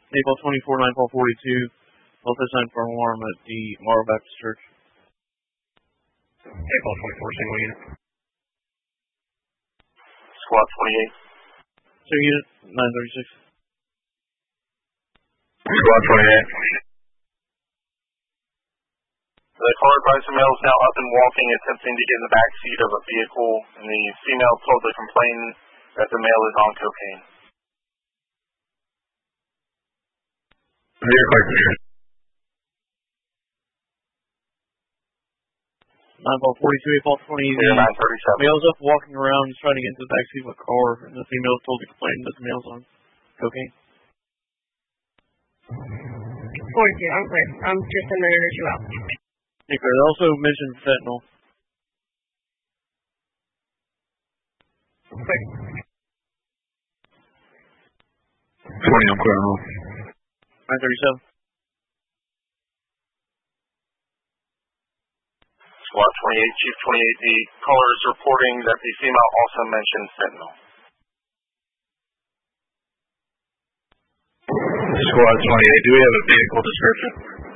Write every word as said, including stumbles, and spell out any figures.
April twenty-four, nine four forty-two. Also signed for alarm at the Morrow Baptist Church. April twenty-four, single unit. Squad twenty-eight. Single unit, nine thirty-six. Squad twenty-eight. The caller advised the male is now up and walking, attempting to get in the back seat of a vehicle, and the female told the complainant that the male is on cocaine. nine four forty-two, eight four twenty. The male's up walking around. He's trying to get into the back seat of a car, and the female told the complainant that the male's on cocaine. forty-two, I'm clear. I'm just a minute or two out. Hey, they also mentioned fentanyl. Clear. twenty, I'm clear. nine thirty-seven. Squad twenty-eight, Chief twenty-eight, the caller is reporting that the female also mentioned fentanyl. Squad twenty-eight, do we have a vehicle description?